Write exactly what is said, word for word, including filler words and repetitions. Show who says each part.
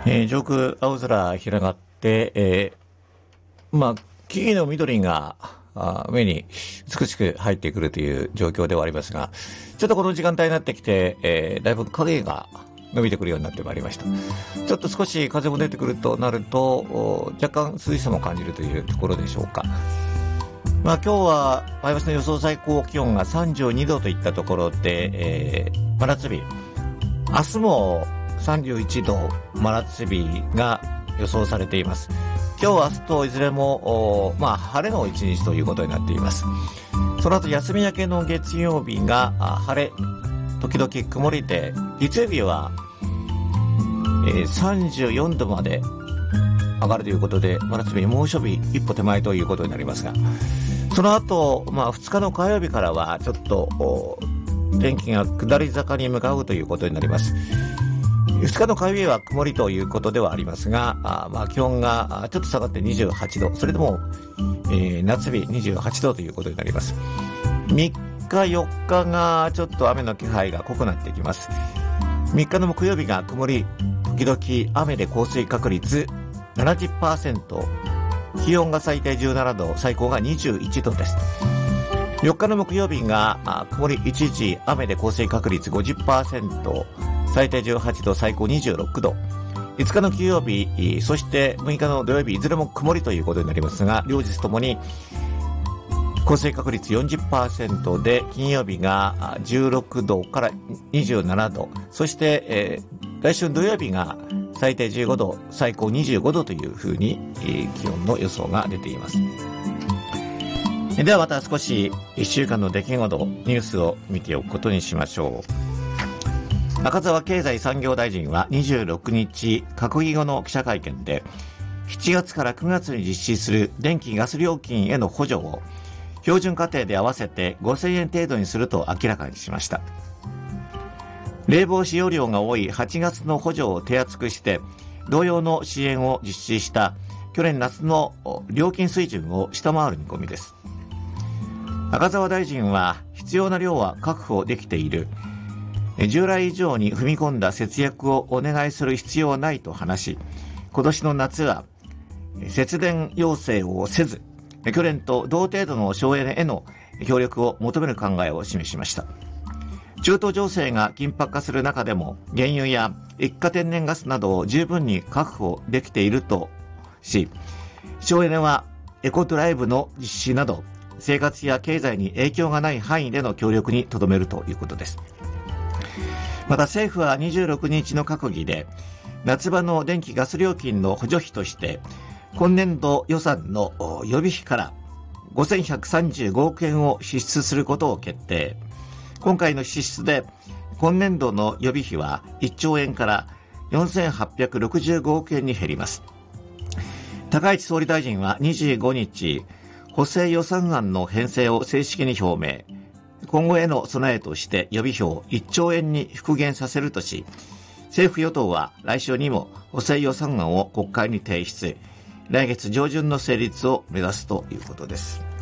Speaker 1: えー、上空青空広がって、えー、まあ、木々の緑があ目に美しく入ってくるという状況ではありますが、ちょっとこの時間帯になってきて、えー、だいぶ影が伸びてくるようになってまいりました。ちょっと少し風も出てくるとなると、若干涼しさも感じるというところでしょうか。まあ今日は前橋の予想最高気温がさんじゅうにどといったところで、えー、真夏日。明日もさんじゅういちど真夏日が予想されています。今日明日といずれも、まあ晴れの一日ということになっています。その後休み明けの月曜日が晴れ、時々曇りで、月曜日は、えー、さんじゅうよんどまで上がるということで、真夏日、猛暑日一歩手前ということになりますが、その後、まあふつかの火曜日からはちょっと天気が下り坂に向かうということになります。ふつかの火曜日は曇りということではありますが、あまあ気温がちょっと下がってにじゅうはちど、それでも、えー、夏日にじゅうはちどということになります。みっかよっかがちょっと雨の気配が濃くなってきます。みっかの木曜日が曇り、時々雨で降水確率 ななじゅっパーセント、気温が最低じゅうななど、最高がにじゅういちどです。よっかの木曜日が曇り一時雨で降水確率 ごじゅっパーセント、最低じゅうはちど、最高にじゅうろくど。いつかの金曜日、そしてむいかの土曜日、いずれも曇りということになりますが、両日ともに降水確率 よんじゅっパーセント で、金曜日がじゅうろくどからにじゅうななど、そして、えー、来週の土曜日が最低じゅうごど、最高にじゅうごどというふうに、えー、気温の予想が出ています。ではまた少しいっしゅうかんの出来事、ニュースを見ておくことにしましょう。中澤経済産業大臣はにじゅうろくにち、閣議後の記者会見で、しちがつからくがつに実施する電気ガス料金への補助を、標準家庭で合わせてごせんえん程度にすると明らかにしました。冷房使用量が多いはちがつの補助を手厚くして、同様の支援を実施した去年夏の料金水準を下回る見込みです。中澤大臣は、必要な量は確保できている。従来以上に踏み込んだ節約をお願いする必要はないと話し、今年の夏は節電要請をせず、去年と同程度の省エネへの協力を求める考えを示しました。中東情勢が緊迫化する中でも、原油や液化天然ガスなどを十分に確保できているとし、省エネはエコドライブの実施など、生活や経済に影響がない範囲での協力にとどめるということです。また政府はにじゅうろくにちの閣議で、夏場の電気ガス料金の補助費として、今年度予算の予備費からごせんひゃくさんじゅうごおくえんを支出することを決定。今回の支出で、今年度の予備費はいっちょうえんからよんせんはっぴゃくろくじゅうごおくえんに減ります。高市総理大臣はにじゅうごにち、補正予算案の編成を正式に表明。今後への備えとして予備費をいっちょうえんに復元させるとし、政府与党は来週にも補正予算案を国会に提出。来月上旬の成立を目指すということです。